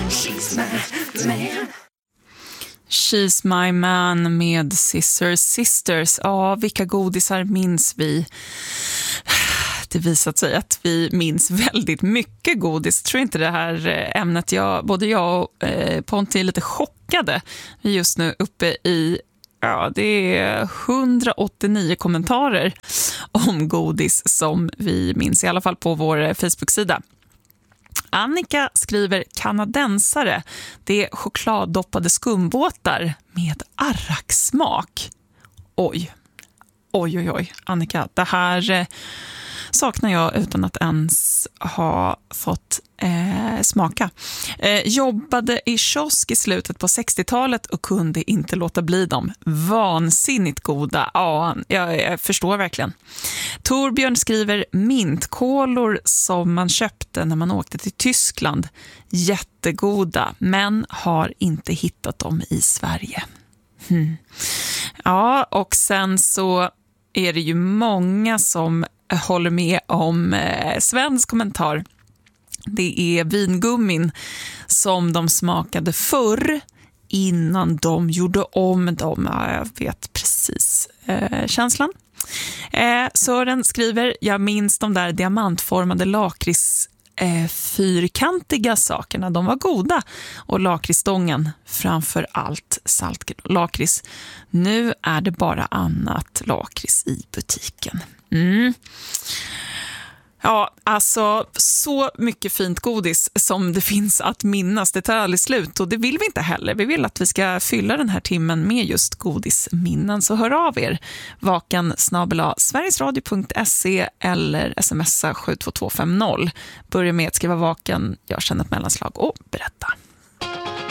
She's my man. She's my man med Scissor Sisters. Ja, vilka godisar minns vi? Det visat sig att vi minns väldigt mycket godis. Tror inte det här ämnet, både jag och Ponti är lite chockade. Vi är just nu uppe i, det är 189 kommentarer om godis som vi minns, i alla fall på vår Facebook-sida. Annika skriver kanadensare. Det är chokladdoppade skumbåtar med arraksmak. Oj. Annika, det här saknar jag utan att ens ha fått smaka. Jobbade i kiosk i slutet på 60-talet och kunde inte låta bli dem. Vansinnigt goda. Ja, jag förstår verkligen. Torbjörn skriver mintkolor som man köpte när man åkte till Tyskland. Jättegoda, men har inte hittat dem i Sverige. Ja, och sen så är det ju många som håller med om Svens kommentar. Det är vingummin som de smakade förr innan de gjorde om dem. Ja, jag vet precis känslan. Sören skriver, jag minns de där diamantformade lakrits fyrkantiga sakerna. De var goda. Och lakritsstången, framför allt saltlakrits. Nu är det bara annat lakrits i butiken. Ja, alltså så mycket fint godis som det finns att minnas. Det tar aldrig slut och det vill vi inte heller. Vi vill att vi ska fylla den här timmen med just godisminnen. Så hör av er. vaken@sverigesradio.se eller smsa 72250. Börja med att skriva vaken, jag känner ett mellanslag och berätta.